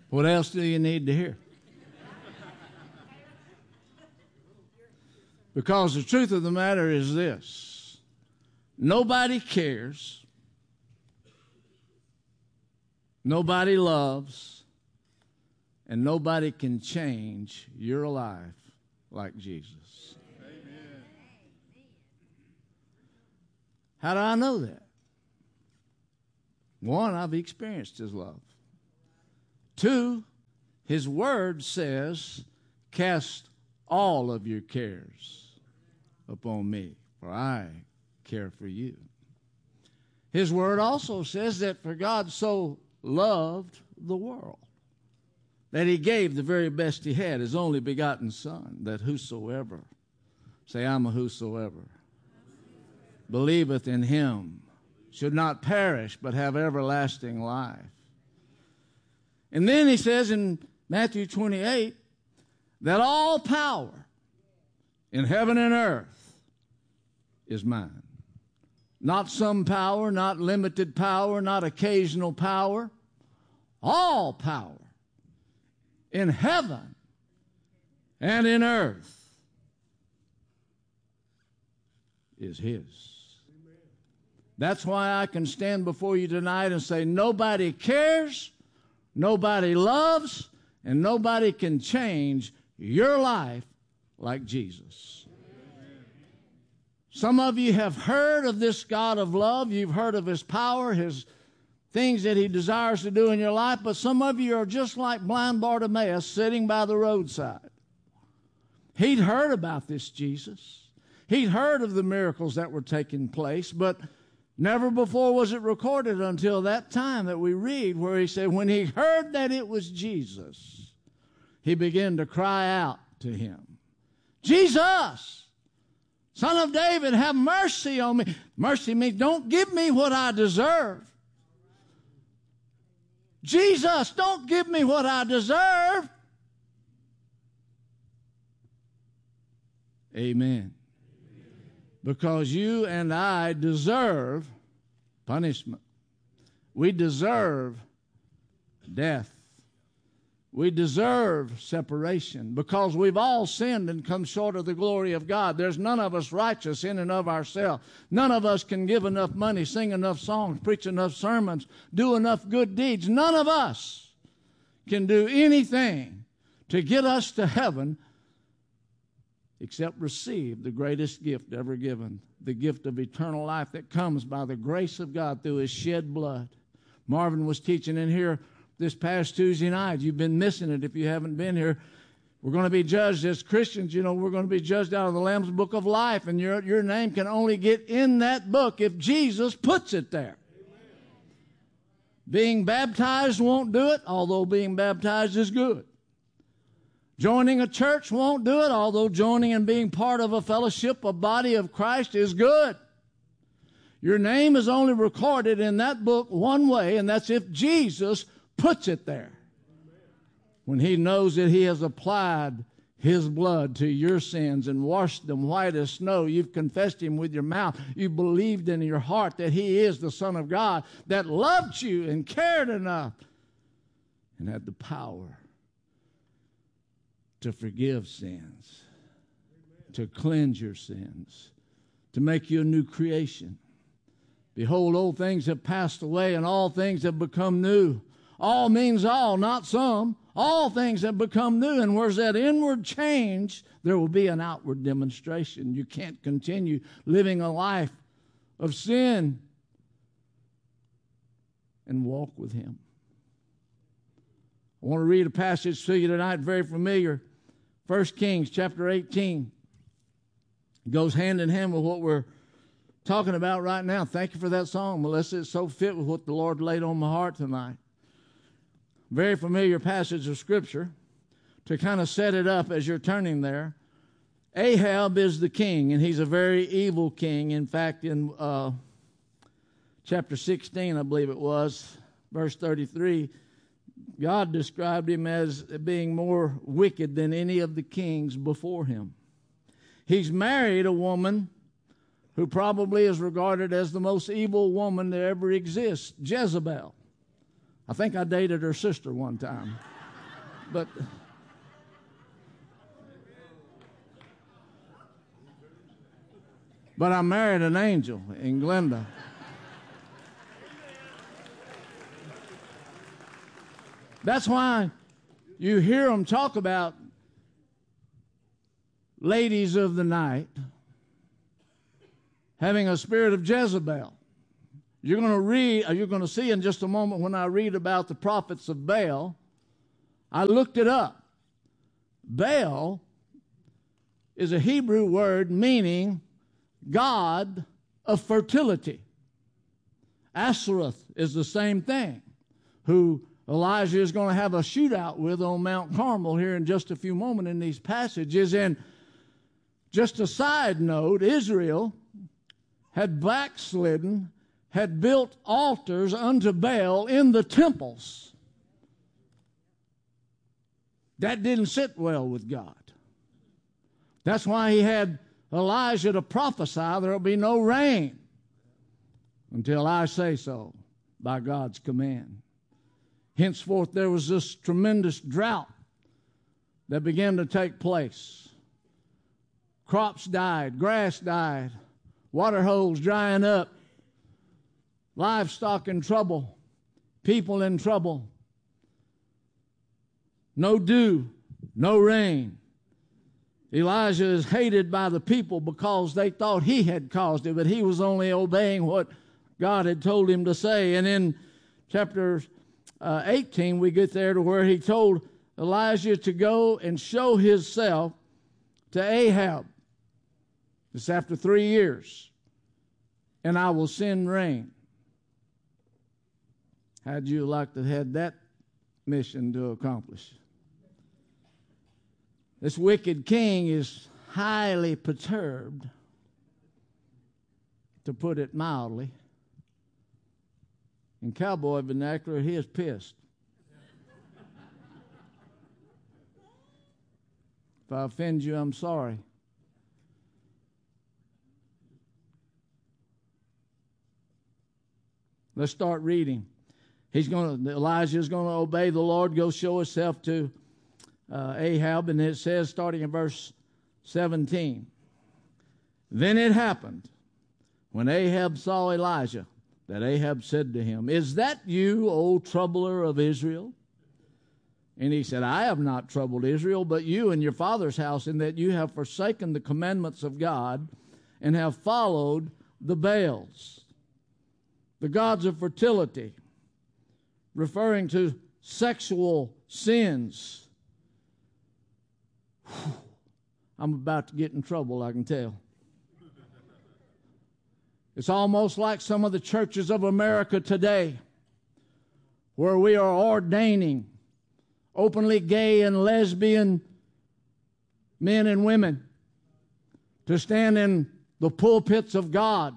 What else do you need to hear? Because the truth of the matter is this: nobody cares, nobody loves, and nobody can change your life like Jesus. Amen. How do I know that? One, I've experienced his love. Two, his word says, cast all of your cares upon me, for I care for you. His word also says that for God so loved the world that he gave the very best he had, his only begotten Son, that whosoever, say I'm a whosoever, believeth in him should not perish but have everlasting life. And then he says in Matthew 28 that all power in heaven and earth is mine. Not some power, not limited power, not occasional power. All power in heaven and in earth is his. That's why I can stand before you tonight and say nobody cares, nobody loves, and nobody can change your life like Jesus. Some of you have heard of this God of love. You've heard of his power, his things that he desires to do in your life, but some of you are just like blind Bartimaeus sitting by the roadside. He'd heard about this Jesus. He'd heard of the miracles that were taking place, but never before was it recorded until that time that we read where he said when he heard that it was Jesus, he began to cry out to him, Jesus, Son of David, have mercy on me. Mercy means don't give me what I deserve. Jesus, don't give me what I deserve. Amen. Because you and I deserve punishment. We deserve death. We deserve separation because we've all sinned and come short of the glory of God. There's none of us righteous in and of ourselves. None of us can give enough money, sing enough songs, preach enough sermons, do enough good deeds. None of us can do anything to get us to heaven except receive the greatest gift ever given, the gift of eternal life that comes by the grace of God through his shed blood. Marvin was teaching in here this past Tuesday night. You've been missing it if you haven't been here. We're going to be judged as Christians. You know, we're going to be judged out of the Lamb's Book of Life, and your name can only get in that book if Jesus puts it there. Amen. Being baptized won't do it, although being baptized is good. Joining a church won't do it, although joining and being part of a fellowship, a body of Christ is good. Your name is only recorded in that book one way, and that's if Jesus puts it there. When he knows that he has applied his blood to your sins and washed them white as snow, you've confessed him with your mouth, you believed in your heart that he is the Son of God that loved you and cared enough and had the power to forgive sins, to cleanse your sins, to make you a new creation. Behold, old things have passed away and all things have become new. All means all, not some. All things have become new. And where's that inward change, there will be an outward demonstration. You can't continue living a life of sin and walk with him. I want to read a passage to you tonight, very familiar. 1 Kings chapter 18. It goes hand in hand with what we're talking about right now. Thank you for that song, Melissa. It's so fit with what the Lord laid on my heart tonight. Very familiar passage of Scripture. To kind of set it up as you're turning there, Ahab is the king, and he's a very evil king. In fact, in chapter 16, I believe it was, verse 33, God described him as being more wicked than any of the kings before him. He's married a woman who probably is regarded as the most evil woman that ever exists, Jezebel. I think I dated her sister one time. But I married an angel in Glenda. That's why you hear them talk about ladies of the night having a spirit of Jezebel. You're going to see in just a moment when I read about the prophets of Baal. I looked it up. Baal is a Hebrew word meaning God of fertility. Ashereth is the same thing, who Elijah is going to have a shootout with on Mount Carmel here in just a few moments in these passages. And just a side note, Israel had backslidden, had built altars unto Baal in the temples. That didn't sit well with God. That's why he had Elijah to prophesy there will be no rain until I say so by God's command. Henceforth there was this tremendous drought that began to take place. Crops died, grass died, water holes drying up, livestock in trouble, people in trouble. No dew, no rain. Elijah is hated by the people because they thought he had caused it, but he was only obeying what God had told him to say. And in chapter 18, we get there to where he told Elijah to go and show himself to Ahab. It's after 3 years. And I will send rain. How'd you like to have had that mission to accomplish? This wicked king is highly perturbed, to put it mildly. In cowboy vernacular, he is pissed. If I offend you, I'm sorry. Let's start reading. Elijah is going to obey the Lord, go show himself to Ahab, and it says, starting in verse 17, Then it happened, when Ahab saw Elijah, that Ahab said to him, Is that you, O troubler of Israel? And he said, I have not troubled Israel, but you and your father's house, in that you have forsaken the commandments of God, and have followed the Baals, the gods of fertility, referring to sexual sins. I'm about to get in trouble, I can tell. It's almost like some of the churches of America today, where we are ordaining openly gay and lesbian men and women to stand in the pulpits of God.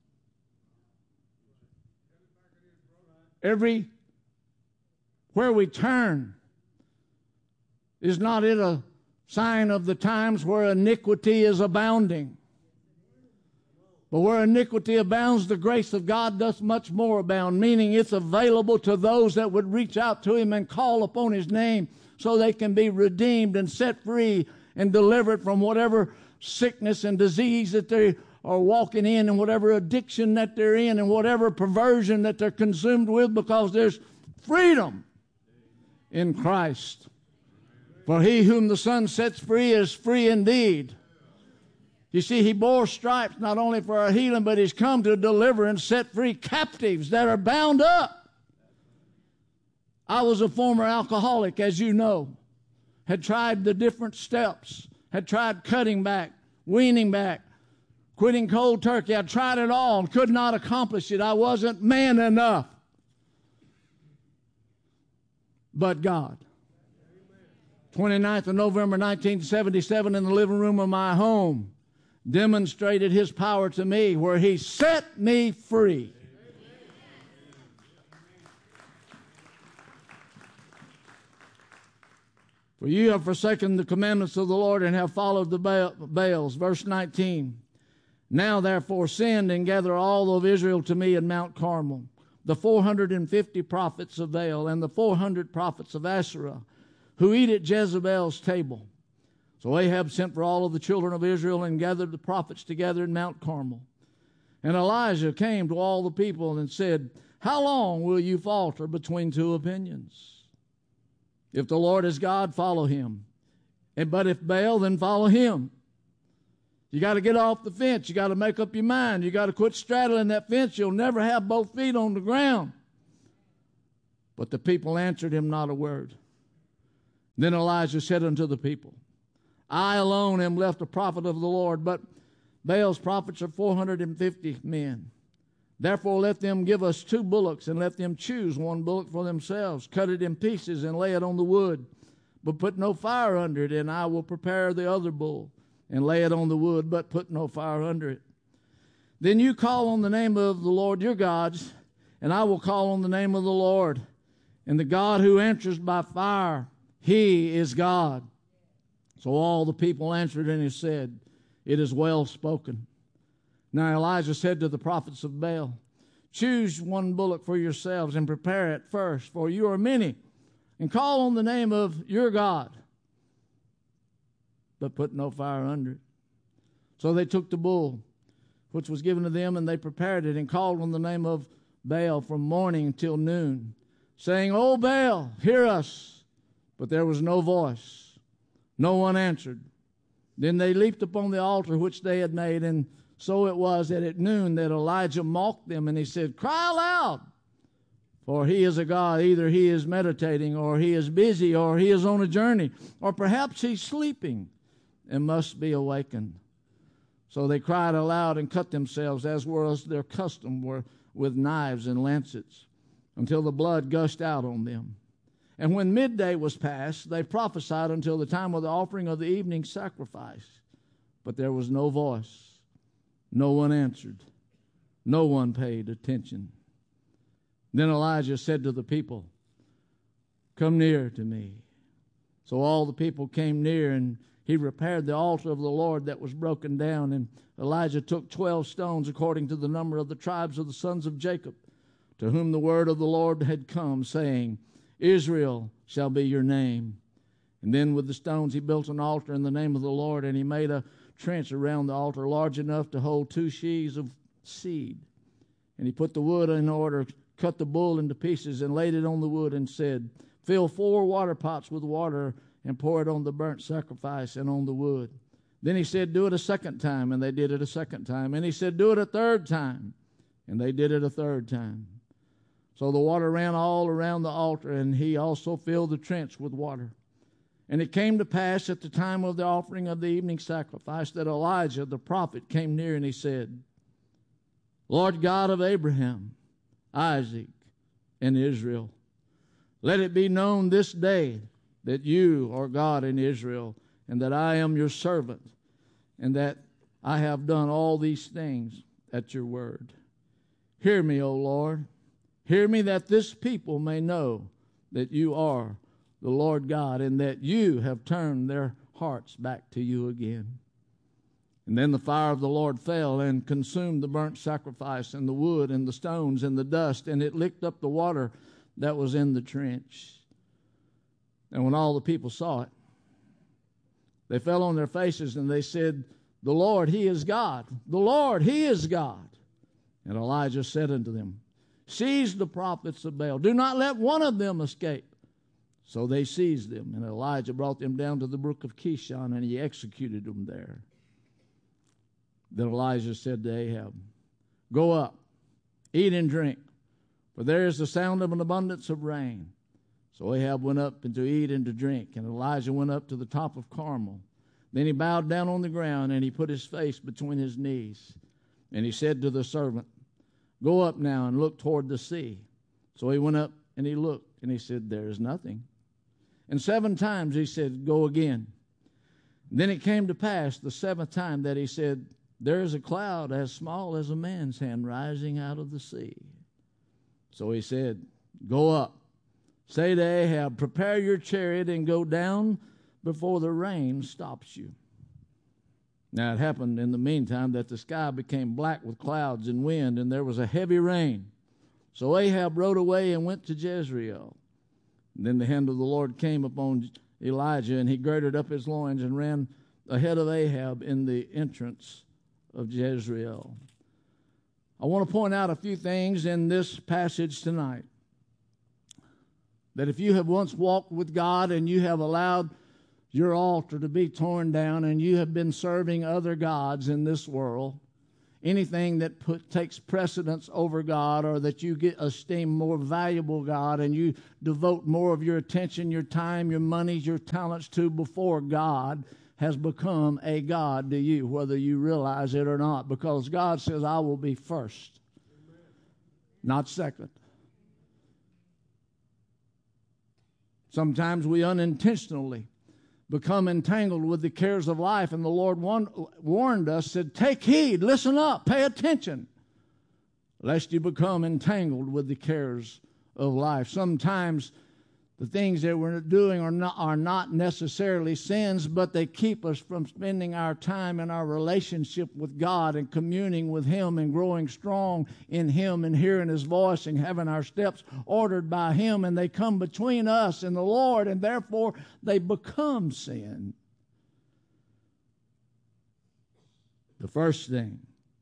Where we turn, is not it a sign of the times where iniquity is abounding? But where iniquity abounds, the grace of God doth much more abound, meaning it's available to those that would reach out to him and call upon his name so they can be redeemed and set free and delivered from whatever sickness and disease that they are walking in, and whatever addiction that they're in, and whatever perversion that they're consumed with, because there's freedom in Christ. For he whom the Son sets free is free indeed. You see, he bore stripes not only for our healing, but he's come to deliver and set free captives that are bound up. I was a former alcoholic, as you know. Had tried the different steps. Had tried cutting back, weaning back, quitting cold turkey. I tried it all and could not accomplish it. I wasn't man enough. But God. 29th of November 1977, in the living room of my home, demonstrated his power to me, where he set me free. For you have forsaken the commandments of the Lord and have followed the Baals. Verse 19. Now therefore send and gather all of Israel to me in Mount Carmel, the 450 prophets of Baal and the 400 prophets of Asherah, who eat at Jezebel's table. So Ahab sent for all of the children of Israel and gathered the prophets together in Mount Carmel. And Elijah came to all the people and said, how long will you falter between two opinions? If the Lord is God, follow him. But if Baal, then follow him. You got to get off the fence. You got to make up your mind. You got to quit straddling that fence. You'll never have both feet on the ground. But the people answered him not a word. Then Elijah said unto the people, I alone am left a prophet of the Lord, but Baal's prophets are 450 men. Therefore let them give us 2 bullocks, and let them choose 1 bullock for themselves, cut it in pieces, and lay it on the wood. But put no fire under it, and I will prepare the other bull, and lay it on the wood, but put no fire under it. Then you call on the name of the Lord your gods, and I will call on the name of the Lord. And the God who answers by fire, he is God. So all the people answered and he said, it is well spoken. Now Elijah said to the prophets of Baal, choose 1 bullock for yourselves and prepare it first, for you are many, and call on the name of your God, but put no fire under it. So they took the bull, which was given to them, and they prepared it and called on the name of Baal from morning till noon, saying, O Baal, hear us. But there was no voice. No one answered. Then they leaped upon the altar which they had made, and so it was that at noon that Elijah mocked them, and he said, cry aloud, for he is a God. Either he is meditating, or he is busy, or he is on a journey, or perhaps he's sleeping and must be awakened. So they cried aloud and cut themselves, as was their custom, with knives and lancets, until the blood gushed out on them. And when midday was past, they prophesied until the time of the offering of the evening sacrifice. But there was no voice. No one answered. No one paid attention. Then Elijah said to the people, come near to me. So all the people came near, and he repaired the altar of the Lord that was broken down. And Elijah took 12 stones according to the number of the tribes of the sons of Jacob, to whom the word of the Lord had come, saying, Israel shall be your name. And then with the stones he built an altar in the name of the Lord, and he made a trench around the altar large enough to hold 2 sheaves of seed. And he put the wood in order, cut the bull into pieces, and laid it on the wood, and said, fill 4 water pots with water, and pour it on the burnt sacrifice and on the wood. Then he said, do it a second time, and they did it a second time. And he said, do it a third time, and they did it a third time. So the water ran all around the altar, and he also filled the trench with water. And it came to pass at the time of the offering of the evening sacrifice that Elijah the prophet came near, and he said, Lord God of Abraham, Isaac, and Israel, let it be known this day that you are God in Israel, and that I am your servant, and that I have done all these things at your word. Hear me, O Lord. Hear me, that this people may know that you are the Lord God, and that you have turned their hearts back to you again. And then the fire of the Lord fell and consumed the burnt sacrifice and the wood and the stones and the dust, and it licked up the water that was in the trench. And when all the people saw it, they fell on their faces, and they said, the Lord, he is God. The Lord, he is God. And Elijah said unto them, seize the prophets of Baal. Do not let one of them escape. So they seized them, and Elijah brought them down to the brook of Kishon, and he executed them there. Then Elijah said to Ahab, go up, eat and drink, for there is the sound of an abundance of rain. So Ahab went up and to eat and to drink, and Elijah went up to the top of Carmel. Then he bowed down on the ground, and he put his face between his knees. And he said to the servant, go up now and look toward the sea. So he went up and he looked, and he said, there is nothing. And 7 times he said, go again. Then it came to pass the 7th time that he said, there is a cloud as small as a man's hand rising out of the sea. So he said, go up. Say to Ahab, prepare your chariot and go down before the rain stops you. Now it happened in the meantime that the sky became black with clouds and wind, and there was a heavy rain. So Ahab rode away and went to Jezreel. And then the hand of the Lord came upon Elijah, and he girded up his loins and ran ahead of Ahab in the entrance of Jezreel. I want to point out a few things in this passage tonight. That if you have once walked with God and you have allowed your altar to be torn down and you have been serving other gods in this world, anything that takes precedence over God, or that you esteem more valuable God and you devote more of your attention, your time, your money, your talents to before God, has become a god to you, whether you realize it or not, because God says, I will be first, not second. Sometimes we unintentionally become entangled with the cares of life, and the Lord warned us, said, take heed, listen up, pay attention, lest you become entangled with the cares of life. Sometimes the things that we're doing are not necessarily sins, but they keep us from spending our time in our relationship with God and communing with Him and growing strong in Him and hearing His voice and having our steps ordered by Him. And they come between us and the Lord, and therefore they become sin. The first thing,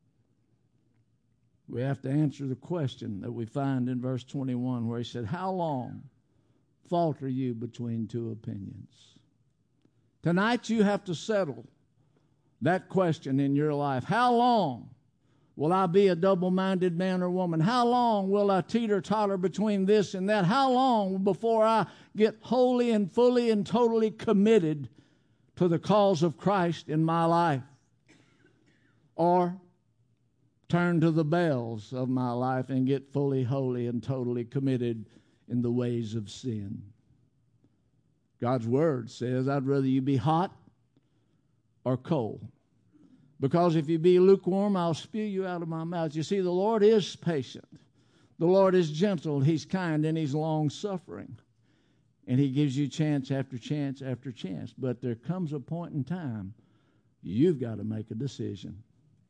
we have to answer the question that we find in verse 21 where he said, how long falter you between two opinions? Tonight you have to settle that question in your life. How long will I be a double-minded man or woman? How long will I teeter-totter between this and that? How long before I get wholly and fully and totally committed to the cause of Christ in my life? Or turn to the bells of my life and get fully, wholly, and totally committed in the ways of sin? God's word says, I'd rather you be hot or cold. Because if you be lukewarm, I'll spew you out of my mouth. You see, the Lord is patient. The Lord is gentle. He's kind, and He's long-suffering. And He gives you chance after chance after chance. But there comes a point in time you've got to make a decision.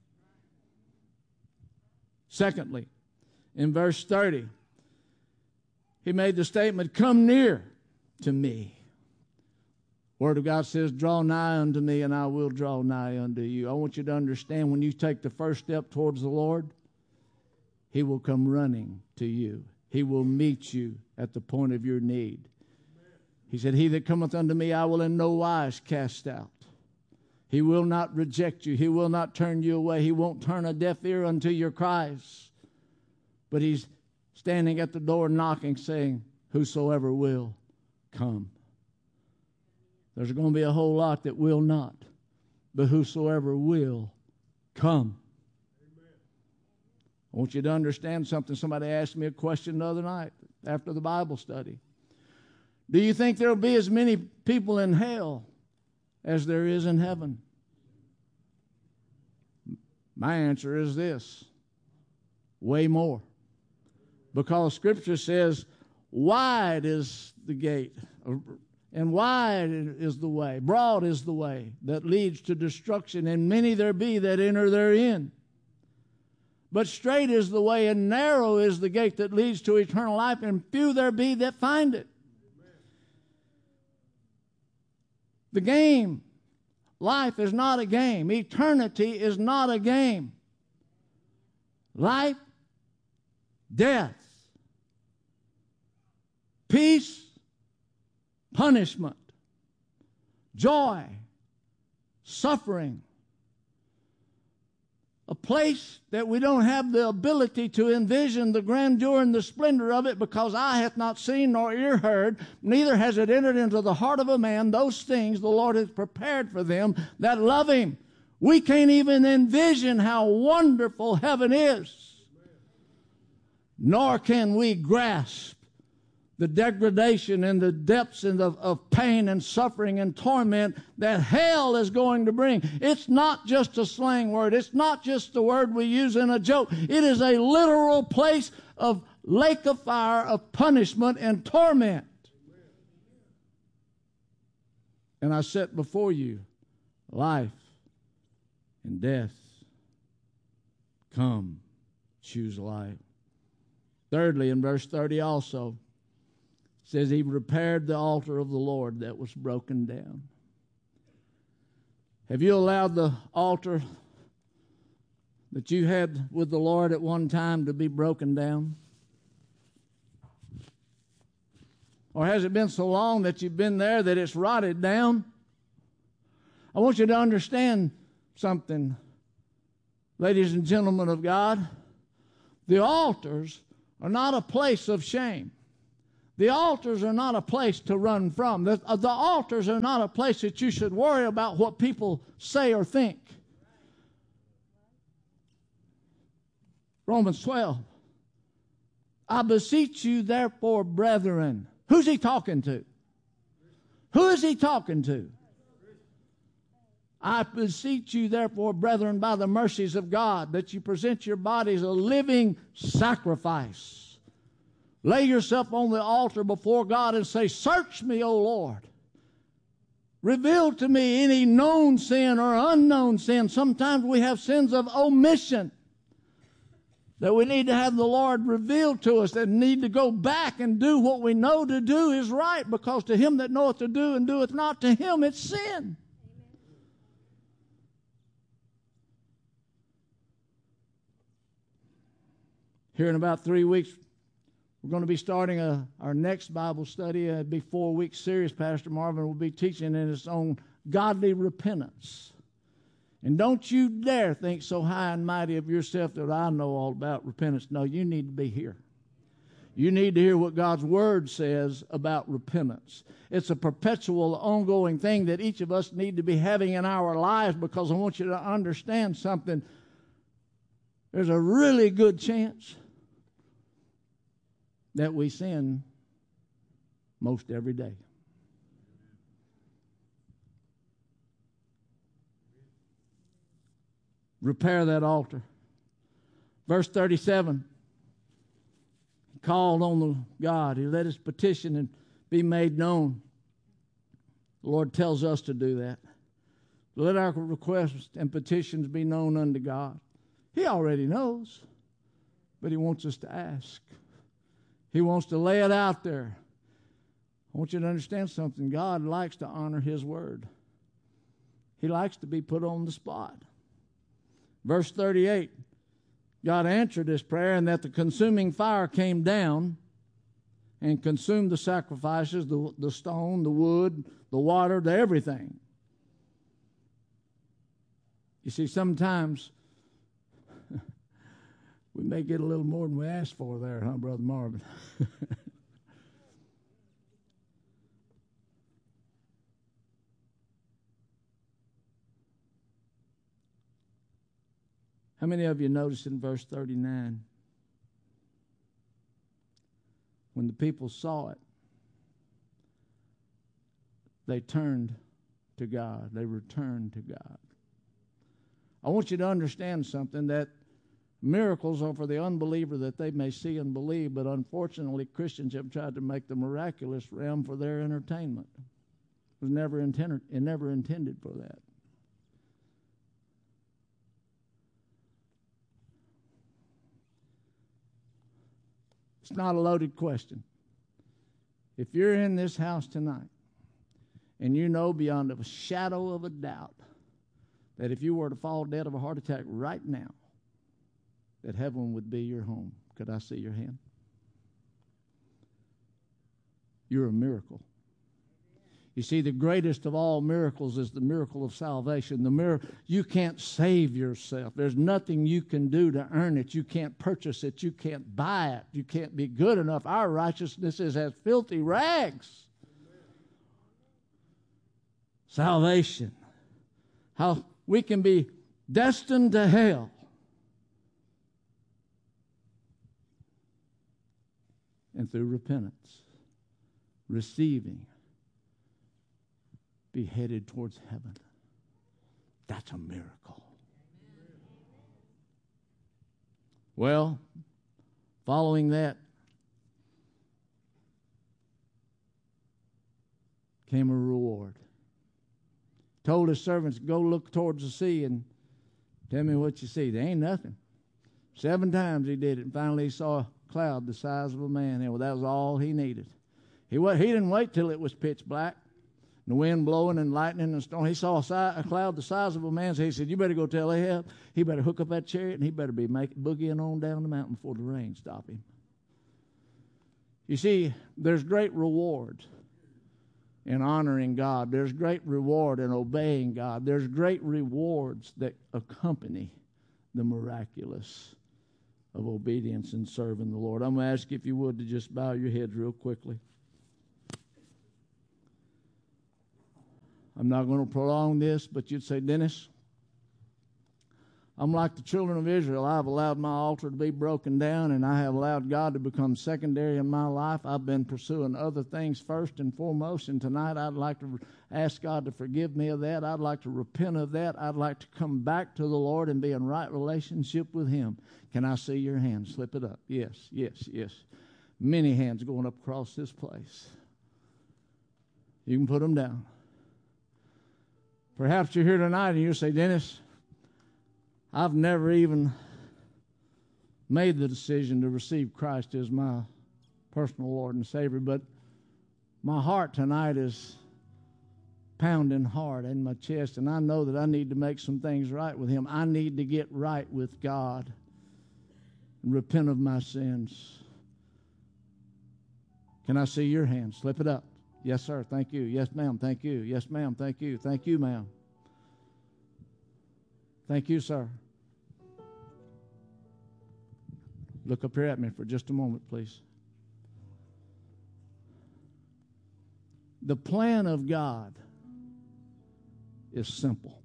Secondly, in verse 30, he made the statement, come near to me. Word of God says, draw nigh unto me, and I will draw nigh unto you. I want you to understand, when you take the first step towards the Lord, He will come running to you. He will meet you at the point of your need. He said, he that cometh unto me, I will in no wise cast out. He will not reject you. He will not turn you away. He won't turn a deaf ear unto your cries. But He's standing at the door knocking, saying, whosoever will, come. There's going to be a whole lot that will not, but whosoever will, come. Amen. I want you to understand something. Somebody asked me a question the other night after the Bible study. Do you think there will be as many people in hell as there is in heaven? My answer is this: way more. Because Scripture says, wide is the gate, and wide is the way, broad is the way that leads to destruction, and many there be that enter therein. But straight is the way, and narrow is the gate that leads to eternal life, and few there be that find it. The game, life is not a game. Eternity is not a game. Life, death, peace, punishment, joy, suffering. A place that we don't have the ability to envision the grandeur and the splendor of it, because eye hath not seen nor ear heard, neither has it entered into the heart of a man those things the Lord has prepared for them that love Him. We can't even envision how wonderful heaven is. Nor can we grasp the degradation and the depths of pain and suffering and torment that hell is going to bring. It's not just a slang word. It's not just a word we use in a joke. It is a literal place of lake of fire, of punishment and torment. And I set before you life and death. Come, choose life. Thirdly, in verse 30 also, says he repaired the altar of the Lord that was broken down. Have you allowed the altar that you had with the Lord at one time to be broken down? Or has it been so long that you've been there that it's rotted down? I want you to understand something, ladies and gentlemen of God. The altars are not a place of shame. The altars are not a place to run from. The altars are not a place that you should worry about what people say or think. Romans 12. I beseech you, therefore, brethren. Who's he talking to? Who is he talking to? I beseech you, therefore, brethren, by the mercies of God, that you present your bodies a living sacrifice. Lay yourself on the altar before God and say, search me, O Lord. Reveal to me any known sin or unknown sin. Sometimes we have sins of omission that we need to have the Lord reveal to us, that need to go back and do what we know to do is right, because to him that knoweth to do and doeth not, to him it's sin. Here in about 3 weeks, we're going to be starting our next Bible study. It'll be a 4-week series. Pastor Marvin will be teaching in his own godly repentance. And don't you dare think so high and mighty of yourself that I know all about repentance. No, you need to be here. You need to hear what God's Word says about repentance. It's a perpetual, ongoing thing that each of us need to be having in our lives, because I want you to understand something. There's a really good chance that we sin most every day. Repair that altar. Verse 37, he called on God. He let his petition and be made known. The Lord tells us to do that. Let our requests and petitions be known unto God. He already knows, but he wants us to ask. He wants to lay it out there. I want you to understand something. God likes to honor his word. He likes to be put on the spot. Verse 38, God answered his prayer, and that the consuming fire came down and consumed the sacrifices, the stone, the wood, the water, the everything. You see, sometimes we may get a little more than we asked for there, huh, Brother Marvin? How many of you noticed in verse 39, when the people saw it, they turned to God. They returned to God. I want you to understand something, that miracles are for the unbeliever that they may see and believe, but unfortunately Christians have tried to make the miraculous realm for their entertainment. It was never intended for that. It's not a loaded question. If you're in this house tonight and you know beyond a shadow of a doubt that if you were to fall dead of a heart attack right now, that heaven would be your home, could I see your hand? You're a miracle. You see, the greatest of all miracles is the miracle of salvation. You can't save yourself. There's nothing you can do to earn it. You can't purchase it. You can't buy it. You can't be good enough. Our righteousness is as filthy rags. Salvation. How we can be destined to hell. And through repentance, receiving, be headed towards heaven. That's a miracle. Well, following that came a reward. Told his servants, go look towards the sea and tell me what you see. There ain't nothing. 7 times he did it, and finally he saw a cloud the size of a man. Well, that was all he needed. He didn't wait till it was pitch black, and the wind blowing and lightning and storm. He saw a cloud the size of a man's head. He said, you better go tell Ahab. He better hook up that chariot, and he better be boogieing on down the mountain before the rain stop him. You see, there's great reward in honoring God. There's great reward in obeying God. There's great rewards that accompany the miraculous of obedience and serving the Lord. I'm going to ask you, if you would, to just bow your heads real quickly. I'm not going to prolong this, but you'd say, Dennis, I'm like the children of Israel. I've allowed my altar to be broken down, and I have allowed God to become secondary in my life. I've been pursuing other things first and foremost, and tonight I'd like to ask God to forgive me of that. I'd like to repent of that. I'd like to come back to the Lord and be in right relationship with Him. Can I see your hand? Slip it up. Yes, yes, yes. Many hands going up across this place. You can put them down. Perhaps you're here tonight and you say, Dennis, I've never even made the decision to receive Christ as my personal Lord and Savior, but my heart tonight is pounding hard in my chest, and I know that I need to make some things right with Him. I need to get right with God and repent of my sins. Can I see your hand? Slip it up. Yes, sir. Thank you. Yes, ma'am. Thank you. Yes, ma'am. Thank you. Thank you, ma'am. Thank you, sir. Look up here at me for just a moment, please. The plan of God is simple.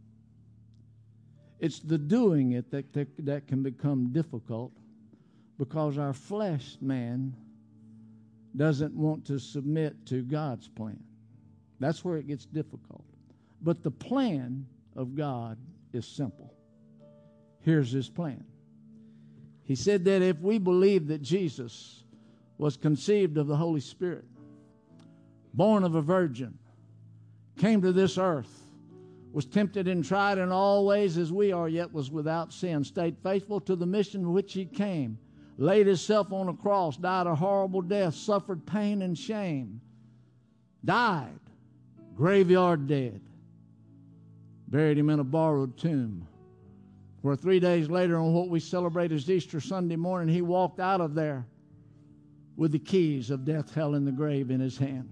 It's the doing it that can become difficult, because our flesh man doesn't want to submit to God's plan. That's where it gets difficult. But the plan of God is simple. Here's His plan. He said that if we believe that Jesus was conceived of the Holy Spirit, born of a virgin, came to this earth, was tempted and tried in all ways as we are, yet was without sin, stayed faithful to the mission to which He came, laid Himself on a cross, died a horrible death, suffered pain and shame, died, graveyard dead, buried Him in a borrowed tomb, where 3 days later, on what we celebrate as Easter Sunday morning, He walked out of there with the keys of death, hell, and the grave in His hand.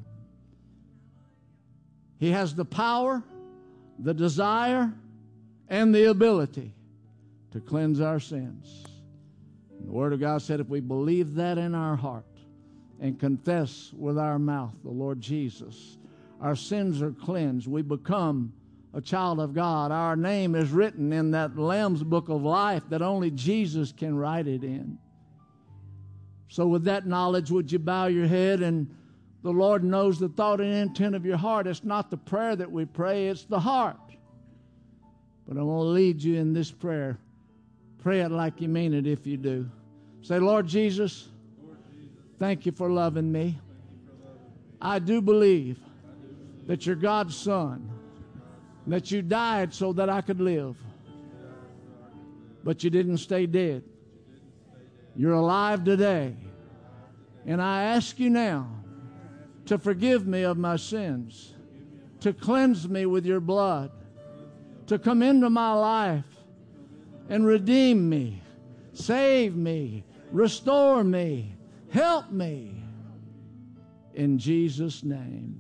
He has the power, the desire, and the ability to cleanse our sins. And the Word of God said if we believe that in our heart and confess with our mouth the Lord Jesus, our sins are cleansed. We become a child of God. Our name is written in that Lamb's book of life that only Jesus can write it in. So with that knowledge, would you bow your head? And the Lord knows the thought and intent of your heart. It's not the prayer that we pray, it's the heart. But I'm going to lead you in this prayer. Pray it like you mean it if you do. Say, Lord Jesus, thank you for loving me. I do believe that you're God's Son, that you died so that I could live. But you didn't stay dead. You're alive today. And I ask you now to forgive me of my sins, to cleanse me with your blood, to come into my life and redeem me, save me, restore me, help me. In Jesus' name.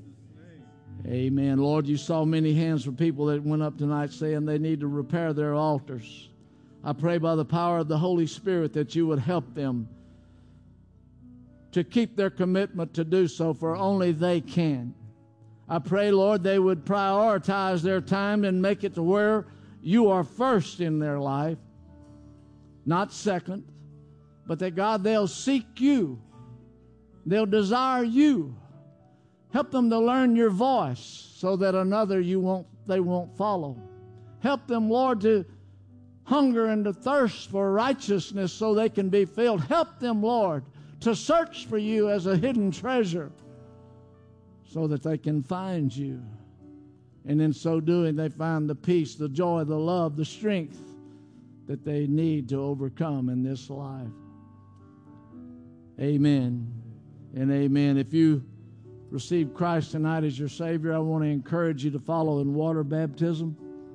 Amen. Lord, you saw many hands for people that went up tonight saying they need to repair their altars. I pray by the power of the Holy Spirit that you would help them to keep their commitment to do so, for only they can. I pray, Lord, they would prioritize their time and make it to where you are first in their life, not second, but that, God, they'll seek you. They'll desire you. Help them to learn your voice so that another they won't follow. Help them, Lord, to hunger and to thirst for righteousness so they can be filled. Help them, Lord, to search for you as a hidden treasure so that they can find you. And in so doing, they find the peace, the joy, the love, the strength that they need to overcome in this life. Amen. and amen. If you received Christ tonight as your Savior, I want to encourage you to follow in water baptism.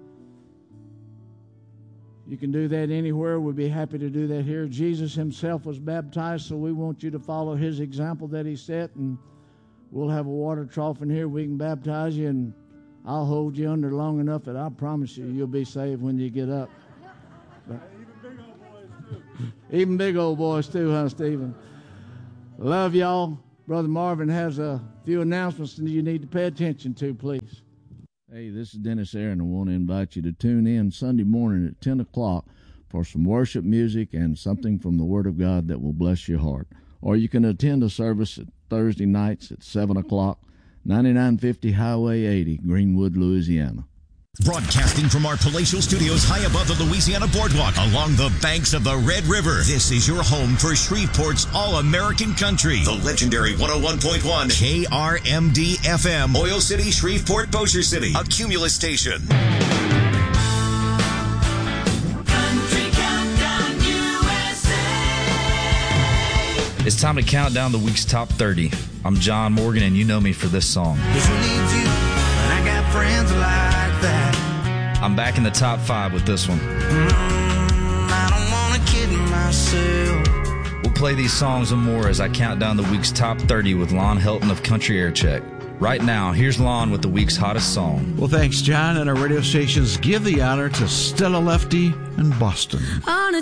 You can do that anywhere. We'd be happy to do that here. Jesus himself was baptized, so we want you to follow his example that he set, and we'll have a water trough in here. We can baptize you, and I'll hold you under long enough that I promise you'll be saved when you get up. But, even big old boys too, huh, Stephen? Love y'all. Brother Marvin has a few announcements that you need to pay attention to, please. Hey, this is Dennis Aaron. I want to invite you to tune in Sunday morning at 10 o'clock for some worship music and something from the Word of God that will bless your heart. Or you can attend a service at Thursday nights at 7 o'clock, 9950 Highway 80, Greenwood, Louisiana. Broadcasting from our palatial studios high above the Louisiana Boardwalk along the banks of the Red River. This is your home for Shreveport's All-American Country. The legendary 101.1 KRMD FM. Oil City, Shreveport, Bossier City. A Cumulus station. Country Countdown USA. It's time to count down the week's top 30. I'm John Morgan, and you know me for this song. Who needs you? I got friends like that. I'm back in the top 5 with this one. I don't want to kid myself. We'll play these songs and more as I count down the week's top 30 with Lon Helton of Country Air Check. Right now, here's Lon with the week's hottest song. Well, thanks, John. And our radio stations give the honor to Stella Lefty and Boston. On a